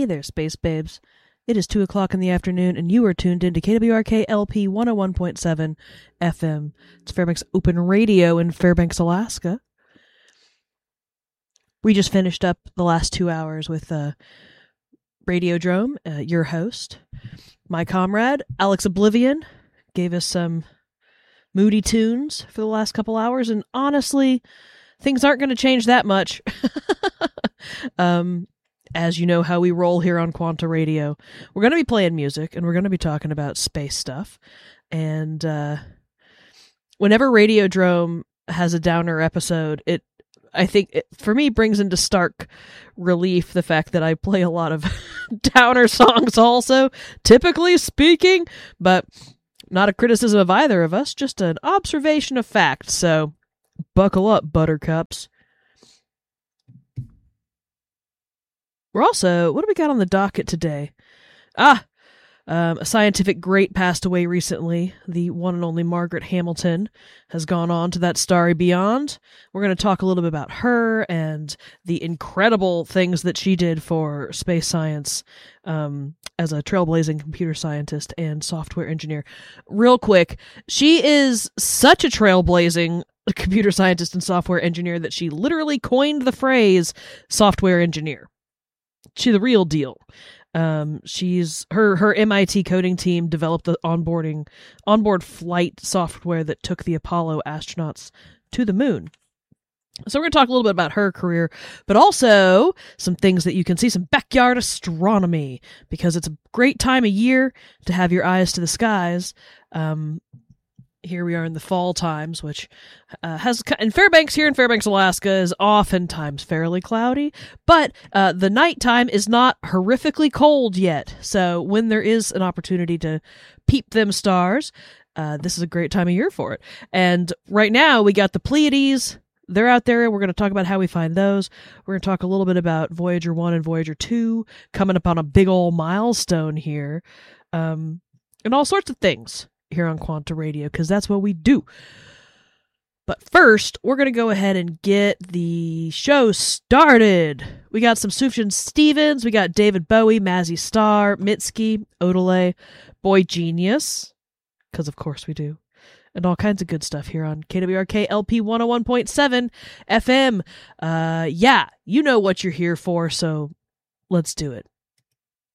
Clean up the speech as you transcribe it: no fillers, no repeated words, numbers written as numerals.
Hey there, Space Babes. It is 2 o'clock in the afternoon, and you are tuned in to KWRK LP 101.7 FM. It's Fairbanks Open Radio in Fairbanks, Alaska. We just finished up the last 2 hours with Radiodrome, your host. My comrade, Alex Oblivion, gave us some moody tunes for the last couple hours, and honestly, things aren't going to change that much. As you know how we roll here on Quanta Radio. We're going to be playing music, and we're going to be talking about space stuff. And whenever Radiodrome has a downer episode, I think it, for me, brings into stark relief the fact that I play a lot of downer songs also, typically speaking, but not a criticism of either of us, just an observation of fact. So buckle up, buttercups. We're also, what do we got on the docket today? A scientific great passed away recently. The one and only Margaret Hamilton has gone on to that starry beyond. We're going to talk a little bit about her and the incredible things that she did for space science as a trailblazing computer scientist and software engineer. Real quick, she is such a trailblazing computer scientist and software engineer that she literally coined the phrase software engineer. She's the real deal. She's her MIT coding team developed the onboard flight software that took the Apollo astronauts to the moon. So we're going to talk a little bit about her career, but also some things that you can see, some backyard astronomy, because it's a great time of year to have your eyes to the skies. Here we are in the fall times, which in Fairbanks, Alaska, is oftentimes fairly cloudy, but the nighttime is not horrifically cold yet. So when there is an opportunity to peep them stars, this is a great time of year for it. And right now we got the Pleiades. They're out there. We're going to talk about how we find those. We're going to talk a little bit about Voyager 1 and Voyager 2 coming up on a big old milestone here, and all sorts of things here on Quanta Radio, because that's what we do. But first, we're going to go ahead and get the show started. We got some Sufjan Stevens, we got David Bowie, Mazzy Star, Mitski, Odelay, Boy Genius, because of course we do, and all kinds of good stuff here on KWRK LP 101.7 FM. Yeah, you know what you're here for, so let's do it.